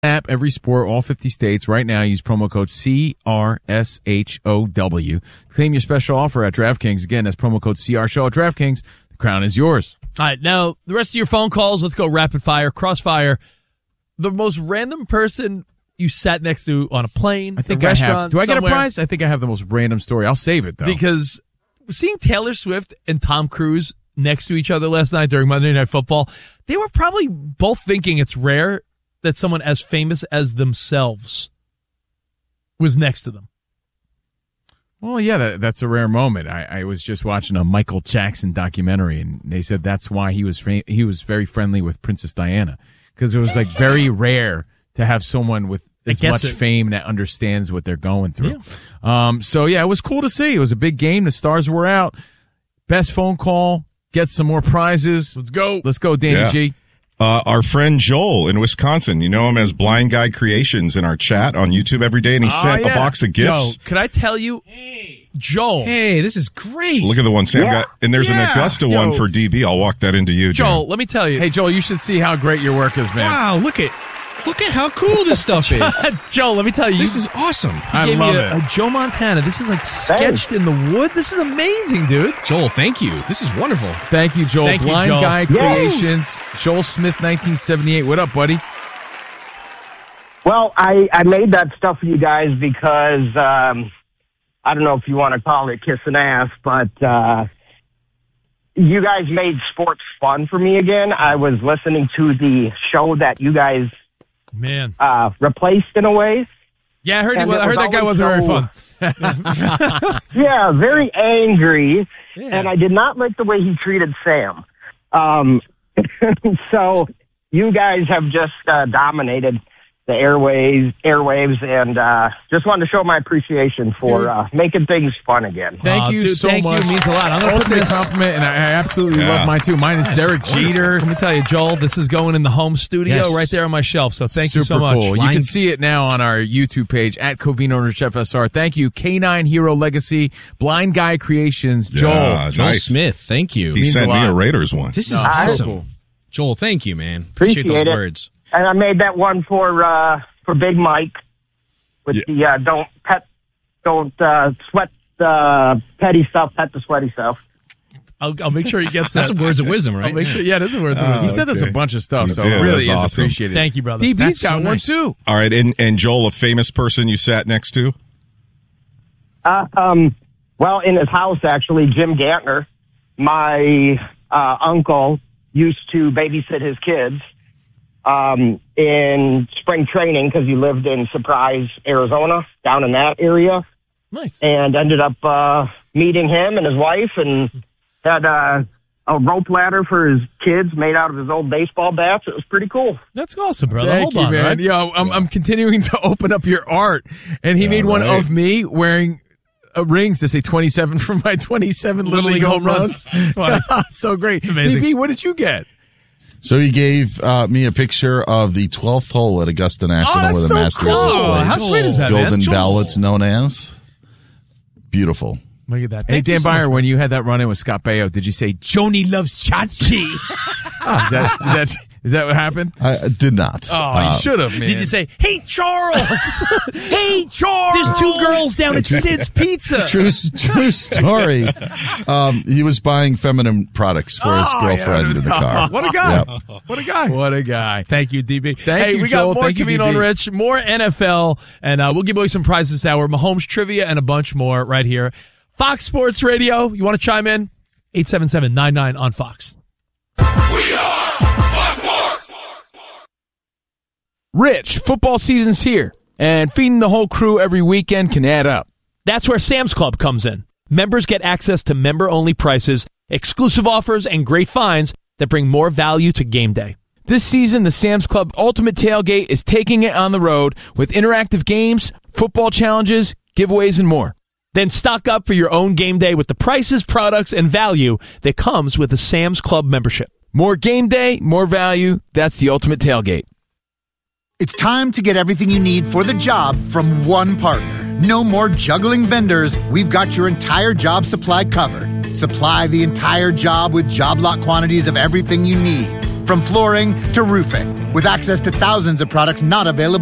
app, every sport, all 50 states. Right now, use promo code CRSHOW. Claim your special offer at DraftKings. Again, that's promo code CRSHOW at DraftKings. The crown is yours. All right, now, the rest of your phone calls, let's go rapid fire, crossfire. The most random person you sat next to on a plane, I think a I restaurant, have. Do I get a somewhere? prize? I think I have the most random story. I'll save it, though. Because seeing Taylor Swift and Tom Cruise next to each other last night during Monday Night Football, they were probably both thinking it's rare that someone as famous as themselves was next to them. Well, yeah, that's a rare moment. I was just watching a Michael Jackson documentary, and they said that's why he was very friendly with Princess Diana, because it was like very rare to have someone with as much fame that understands what they're going through. Yeah. So yeah, it was cool to see. It was a big game. The stars were out. Best phone call. Get some more prizes. Let's go, Danny G. Our friend Joel in Wisconsin, you know him as Blind Guy Creations in our chat on YouTube every day, and he sent a box of gifts. Yo, could I tell you, Joel? Hey, this is great. Look at the one Sam got. And there's an Augusta one for DB. I'll walk that into you, Joel, Dan. let me tell you. Hey, Joel, you should see how great your work is, man. Wow, look at how cool this stuff is. Joel, let me tell you. This is awesome. I gave love me it. a Joe Montana. This is like sketched in the wood. This is amazing, dude. Joel, thank you. This is wonderful. Thank you, Joel. Thank you, Blind Joel. Guy Creations. Joel Smith, 1978. What up, buddy? Well, I made that stuff for you guys because I don't know if you want to call it kissing ass, but you guys made sports fun for me again. I was listening to the show that you guys replaced in a way. Yeah, I heard that guy wasn't very fun. Yeah, very angry, and I did not like the way he treated Sam. So you guys have just dominated the airwaves, and just wanted to show my appreciation for making things fun again. Thank you so much. Thank you. It means a lot. I'm going to put this compliment, and I absolutely love mine too. Mine is Derek Jeter. Let me tell you, Joel, this is going in the home studio right there on my shelf. So thank you so much. Cool. You can see it now on our YouTube page at Covino Rich FSR. Thank you, K9 Hero Legacy, Blind Guy Creations, Joel Smith. Thank you. He sent me a Raiders one. This is awesome. Cool. Joel, thank you, man. Appreciate those words. And I made that one for Big Mike with the don't sweat the petty stuff, pet the sweaty stuff. I'll make sure he gets that. That's some words of wisdom, right? I'll make sure. Yeah, it is some words of wisdom. He sent us a bunch of stuff, so it really is awesome. appreciated. Thank you, brother. DB's got one too. All right, and Joel, a famous person you sat next to? Well, in his house, actually, Jim Gantner, my uncle, used to babysit his kids in spring training because he lived in Surprise, Arizona, down in that area. Nice. And ended up meeting him and his wife, and had a rope ladder for his kids made out of his old baseball bats. It was pretty cool. That's awesome, brother. Thank Hold you, on, man. right? Yo, I'm continuing to open up your art, and he made one of me wearing rings to say 27 from my 27 Little League home runs. So great. Amazing. DB, what did you get? So he gave me a picture of the 12th hole at Augusta National where the so Masters cool. is played. How sweet is that, Golden man? ballots known as. Beautiful. Look at that. Hey, Thank you Dan so Byer, much, when you had that run-in with Scott Baio, did you say, Joni loves Chachi? Is that what happened? I did not. Oh, you should have, man. Did you say, hey, Charles? Hey, Charles! There's two girls down at Sid's Pizza. True story. He was buying feminine products for his girlfriend in the car. What a guy. Yep. What a guy. What a guy. Thank you, DB. Thank you, we Joel. got more Thank you, Covino and DB. Rich, more NFL, and we'll give away some prizes this hour. Mahomes trivia and a bunch more right here. Fox Sports Radio. You want to chime in? 877-99 on Fox. We are Fox Sports. Rich, football season's here, and feeding the whole crew every weekend can add up. That's where Sam's Club comes in. Members get access to member-only prices, exclusive offers, and great finds that bring more value to game day. This season, the Sam's Club Ultimate Tailgate is taking it on the road with interactive games, football challenges, giveaways, and more. Then stock up for your own game day with the prices, products, and value that comes with a Sam's Club membership. More game day, more value. That's the Ultimate Tailgate. It's time to get everything you need for the job from one partner. No more juggling vendors. We've got your entire job supply covered. Supply the entire job with job lot quantities of everything you need, from flooring to roofing. with access to thousands of products not available